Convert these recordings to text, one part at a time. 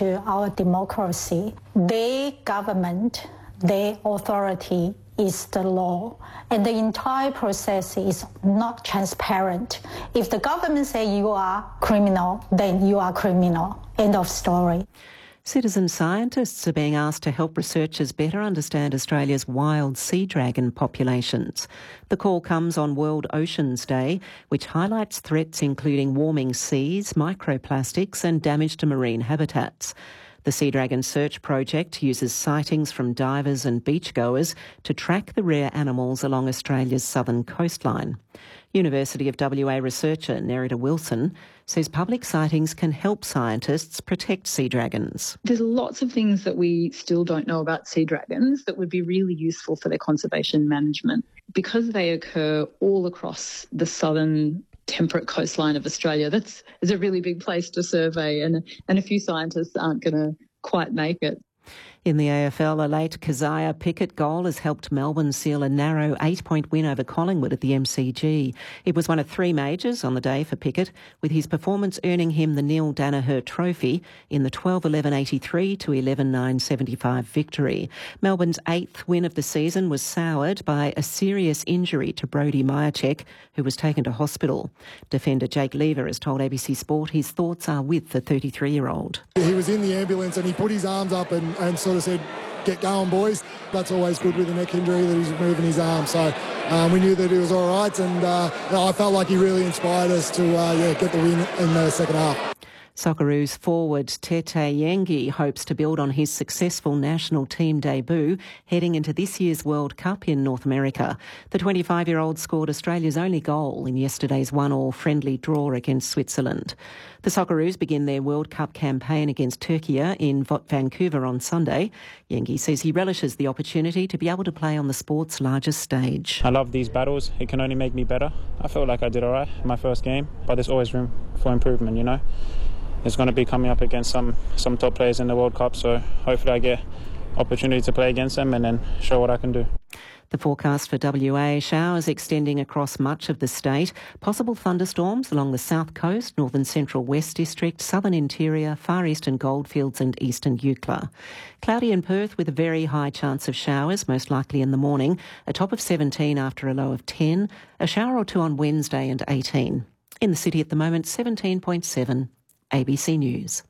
to our democracy. Their government, their authority is the law, and the entire process is not transparent. If the government say you are criminal, then you are criminal. End of story. Citizen scientists are being asked to help researchers better understand Australia's wild sea dragon populations. The call comes on World Oceans Day, which highlights threats including warming seas, microplastics and damage to marine habitats. The Sea Dragon Search Project uses sightings from divers and beachgoers to track the rare animals along Australia's southern coastline. University of WA researcher Nerida Wilson says public sightings can help scientists protect sea dragons. There's lots of things that we still don't know about sea dragons that would be really useful for their conservation management. Because they occur all across the southern temperate coastline of Australia, is a really big place to survey, and a few scientists aren't going to quite make it. In the AFL, a late Keziah Pickett goal has helped Melbourne seal a narrow 8-point win over Collingwood at the MCG. It was one of 3 majors on the day for Pickett, with his performance earning him the Neil Danaher Trophy in the 12-11-83 to 11-9-75 victory. Melbourne's 8th win of the season was soured by a serious injury to Brodie Myercheck, who was taken to hospital. Defender Jake Lever has told ABC Sport his thoughts are with the 33-year-old. He was in the ambulance and he put his arms up and sort of said, "Get going, boys." That's always good with a neck injury, that he's moving his arm. So we knew that he was all right, and I felt like he really inspired us to get the win in the second half. Socceroos forward Tete Yengi hopes to build on his successful national team debut heading into this year's World Cup in North America. The 25-year-old scored Australia's only goal in yesterday's 1-1 friendly draw against Switzerland. The Socceroos begin their World Cup campaign against Turkey in Vancouver on Sunday. Yengi says he relishes the opportunity to be able to play on the sport's largest stage. I love these battles. It can only make me better. I feel like I did all right in my first game, but there's always room for improvement, you know. It's going to be coming up against some top players in the World Cup, so hopefully I get opportunity to play against them and then show what I can do. The forecast for WA: showers extending across much of the state. Possible thunderstorms along the south coast, northern central west district, southern interior, far eastern goldfields and eastern Eucla. Cloudy in Perth with a very high chance of showers, most likely in the morning. A top of 17 after a low of 10. A shower or two on Wednesday and 18. In the city at the moment, 17.7. ABC News.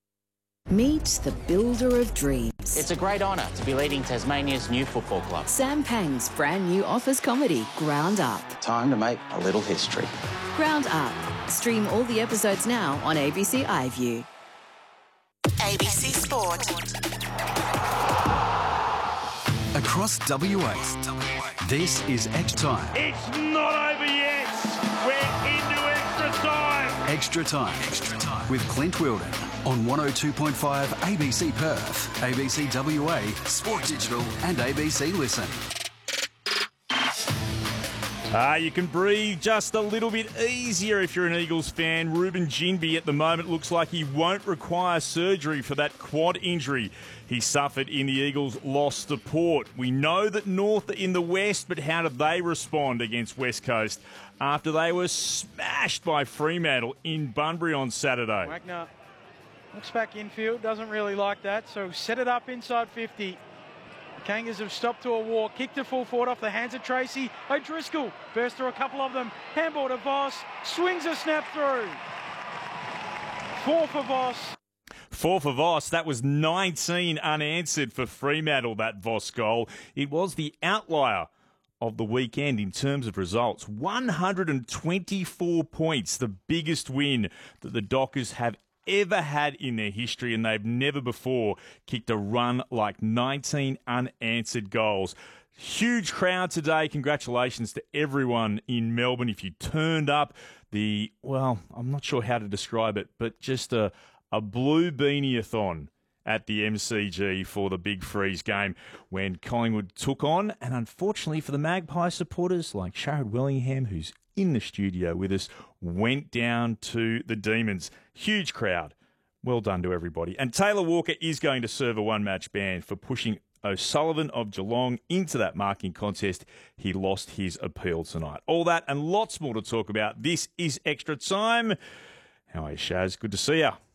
Meet the builder of dreams. It's a great honour to be leading Tasmania's new football club. Sam Pang's brand new office comedy, Ground Up. Time to make a little history. Ground Up. Stream all the episodes now on ABC iView. ABC Sport. Across WA, this is Extra Time. It's not over yet. We're into extra time. Extra Time. With Clint Wilden on 102.5 ABC Perth, ABC WA, Sport Digital and ABC Listen. You can breathe just a little bit easier if you're an Eagles fan. Ruben Ginbey at the moment looks like he won't require surgery for that quad injury he suffered in the Eagles' loss to Port. We know that North are in the West, but how did they respond against West Coast after they were smashed by Fremantle in Bunbury on Saturday? Wagner looks back infield, doesn't really like that, so set it up inside 50. The Kangas have stopped to a walk, kicked to full forward off the hands of Tracy. O'Driscoll burst through a couple of them. Handball to Voss, swings a snap through. 4 for Voss. 4 for Voss. That was 19 unanswered for Fremantle, that Voss goal. It was the outlier of the weekend in terms of results. 124 points, the biggest win that the Dockers have ever had in their history, and they've never before kicked a run like 19 unanswered goals. Huge crowd today. Congratulations to everyone in Melbourne. If you turned up, I'm not sure how to describe it, but just a blue beanie-a-thon at the MCG for the Big Freeze game when Collingwood took on, and unfortunately for the Magpie supporters like Sharad Wellingham, who's in the studio with us, went down to the Demons. Huge crowd. Well done to everybody. And Taylor Walker is going to serve a one-match ban for pushing O'Sullivan of Geelong into that marking contest. He lost his appeal tonight. All that and lots more to talk about. This is Extra Time. How are you, Shaz? Good to see you.